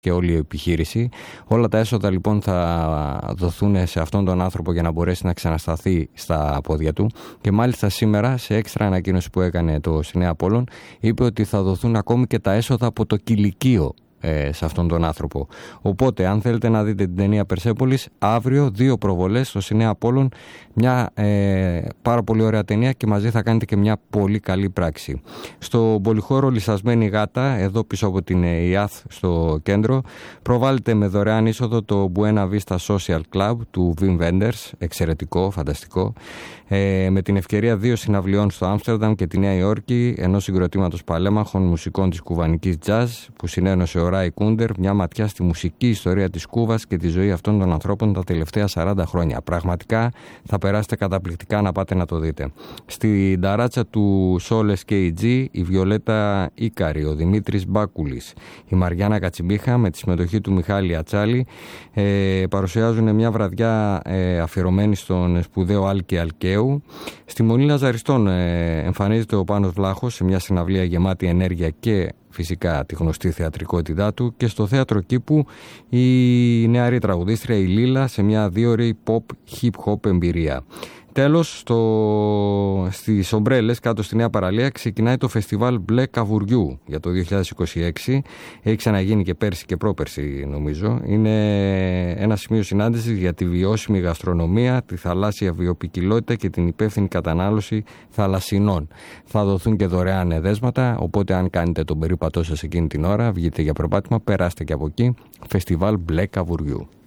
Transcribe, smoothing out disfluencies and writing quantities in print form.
και όλη η επιχείρηση. Όλα τα έσοδα λοιπόν θα δοθούν σε αυτόν τον άνθρωπο για να μπορέσει να ξανασταθεί στα πόδια του, και μάλιστα σήμερα σε έξτρα ανακοίνωση που έκανε το Σινέα Απόλλων είπε ότι θα δοθούν ακόμη και τα έσοδα από το κηλικείο σε αυτόν τον άνθρωπο. Οπότε αν θέλετε να δείτε την ταινία Περσέπολης, αύριο 2 προβολές στο Σινέα Απόλλων, μια πάρα πολύ ωραία ταινία, και μαζί θα κάνετε και μια πολύ καλή πράξη. Στο πολυχώρο Λυσασμένη Γάτα, εδώ πίσω από την ΙΑΘ στο κέντρο, προβάλλεται με δωρεάν είσοδο το Buena Vista Social Club του Wim Wenders, εξαιρετικό, φανταστικό, με την ευκαιρία 2 συναυλιών στο Άμστερνταμ και τη Νέα Υόρκη, ενός συγκροτήματος παλέμαχων μουσικών της κουβανικής jazz που συνένωσε ο Ράι Κούντερ, μια ματιά στη μουσική ιστορία της Κούβας και τη ζωή αυτών των ανθρώπων τα τελευταία 40 χρόνια. Πραγματικά θα περάσετε καταπληκτικά να πάτε να το δείτε. Στην ταράτσα του Σόλες KG, η Βιολέτα Ίκαρη, ο Δημήτρης Μπάκουλης, η Μαριάννα Κατσιμπίχα με τη συμμετοχή του Μιχάλη Ατσάλη παρουσιάζουν μια βραδιά αφιερωμένη στον σπουδαίο Άλκη Αλκαίου. Στη Μονή Λαζαριστών εμφανίζεται ο Πάνος Βλάχος σε μια συναυλία γεμάτη ενέργεια και φυσικά τη γνωστή θεατρικότητά του, και στο Θέατρο Κήπου η νεαρή τραγουδίστρια η Λίλα σε μια 2ωρη pop hip hop εμπειρία. Τέλος, στις Ομπρέλες κάτω στη Νέα Παραλία ξεκινάει το φεστιβάλ Μπλε Καβουριού για το 2026. Έχει ξαναγίνει και πέρσι και πρόπερσι νομίζω. Είναι ένα σημείο συνάντησης για τη βιώσιμη γαστρονομία, τη θαλάσσια βιοποικιλότητα και την υπεύθυνη κατανάλωση θαλασσινών. Θα δοθούν και δωρεάν εδέσματα, οπότε αν κάνετε τον περίπατό σας εκείνη την ώρα, βγείτε για προπάτημα, περάστε και από εκεί. Φεστιβάλ Μπλε Καβουριού.